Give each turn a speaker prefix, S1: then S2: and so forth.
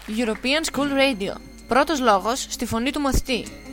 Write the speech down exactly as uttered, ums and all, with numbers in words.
S1: European School Radio. Πρώτος λόγος στη φωνή του μαθητή.